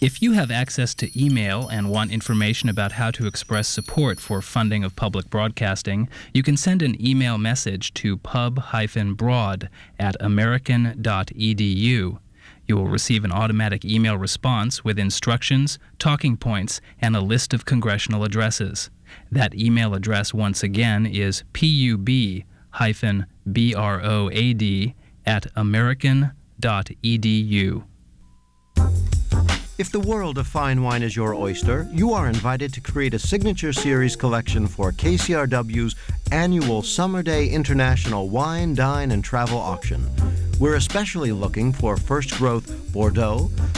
If you have access to email and want information about how to express support for funding of public broadcasting, you can send an email message to pub-broad@american.edu. You will receive an automatic email response with instructions, talking points, and a list of congressional addresses. That email address, once again, is pub-broad@american.edu. If the world of fine wine is your oyster, you are invited to create a signature series collection for KCRW's annual Summer Day International Wine, Dine, and Travel Auction. We're especially looking for first growth Bordeaux,